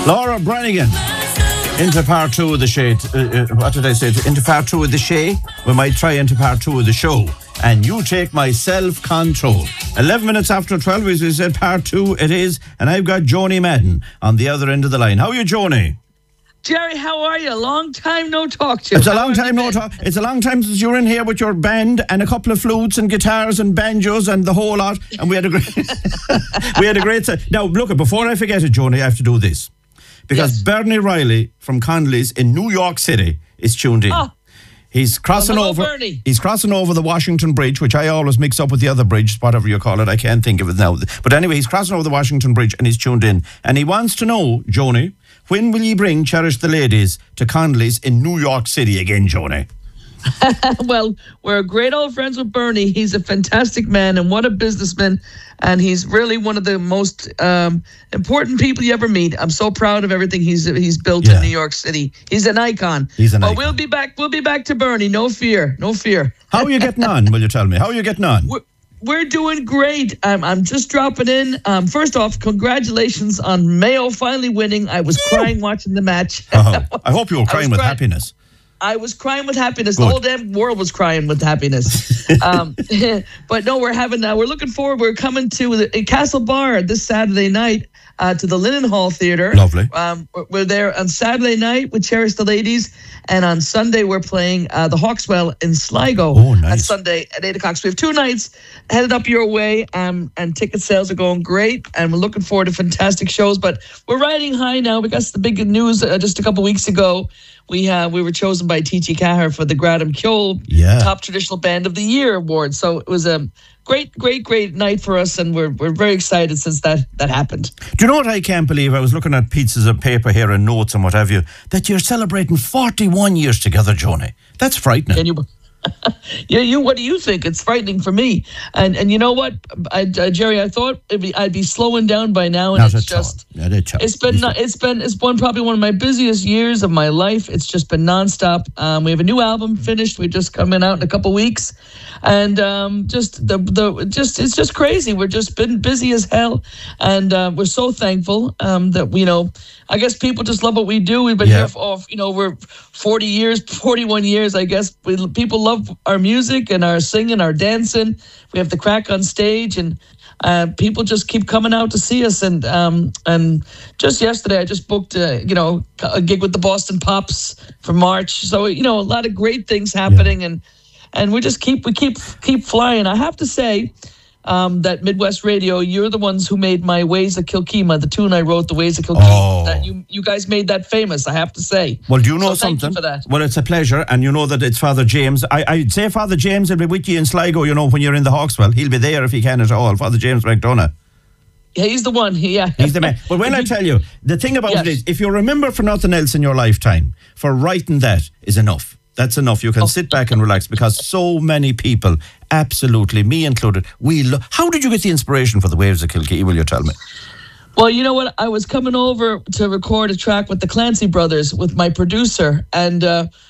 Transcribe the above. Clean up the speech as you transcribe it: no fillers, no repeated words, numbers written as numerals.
Laura Brannigan into part two of the shade. What did I say? Into part two of the shade. We might try into part two of the show. And you take my self-control. 11 minutes after 12, as we said, part two it is. And I've got Joni Madden on the other end of the line. How are you, Joni? Jerry, how are you? Long time no talk to you. It's a long time no talk. It's a long time since you were in here with your band and a couple of flutes and guitars and banjos and the whole lot. And we had a great set. Now, look, before I forget it, Joni, I have to do this. Because Yes. Bernie Riley from Connolly's in New York City is tuned in. Oh. He's crossing Hello, over. Bernie. He's crossing over the Washington Bridge, which I always mix up with the other bridge, whatever you call it. I can't think of it now. But anyway, he's crossing over the Washington Bridge and he's tuned in. And he wants to know, Joni, when will you bring Cherish the Ladies to Connolly's in New York City again, Joni? Well, we're great old friends with Bernie. He's a fantastic man and what a businessman. And he's really one of the most important people you ever meet. I'm so proud of everything he's built in New York City. He's an icon. But we'll be back. We'll be back to Bernie. No fear. No fear. How are you getting on? Will you tell me? How are you getting on? We're doing great. I'm just dropping in. First off, congratulations on Mayo finally winning. I was crying watching the match. I hope you were crying with happiness. I was crying with happiness. Good. The whole damn world was crying with happiness. But no, we're looking forward. We're coming to the Castle Bar this Saturday night to the Linen Hall Theatre. Lovely. We're there on Saturday night with Cherish the Ladies. And on Sunday, we're playing the Hawkswell in Sligo. Oh, nice. On Sunday at 8 o'clock. So we have 2 nights headed up your way. And ticket sales are going great. And we're looking forward to fantastic shows. But we're riding high now. We got the big news just a couple weeks ago. We were chosen by T.T. Cahir for the Gradam Kjol Top Traditional Band of the Year award. So it was a great night for us, and we're very excited since that happened. Do you know what I can't believe? I was looking at pieces of paper here and notes and what have you, that you're celebrating 41 years together, Joni. That's frightening. Can you? Yeah, what do you think? It's frightening for me. And you know what, Jerry? I thought I'd be slowing down by now, and it's been probably one of my busiest years of my life. It's just been nonstop. We have a new album finished. We're just coming out in a couple weeks, and it's just crazy. We're just been busy as hell, and we're so thankful that I guess people just love what we do. We've been here for we're 41 years. I guess people love our music and our singing, our dancing. We have the crack on stage, and people just keep coming out to see us. And just yesterday, I just booked a gig with the Boston Pops for March. So a lot of great things happening, and we just keep flying. I have to say. That Midwest Radio, you're the ones who made my Ways of Kilkeema, the tune I wrote, the Ways of Kilkeema. That you guys made that famous, I have to say. Well, do you know something? Thank you for that. Well, it's a pleasure, and you know that it's Father James. I'd say Father James will be with you in Sligo, when you're in the Hawkswell. He'll be there if he can at all. Father James McDonough. Yeah, he's the one. He's the man. But when I tell you, the thing about it is, if you remember for nothing else in your lifetime, for writing that is enough. That's enough. You can sit back and relax, because so many people, absolutely, me included, how did you get the inspiration for the Waves of Kilkee? Will you tell me? Well, you know what? I was coming over to record a track with the Clancy brothers with my producer, and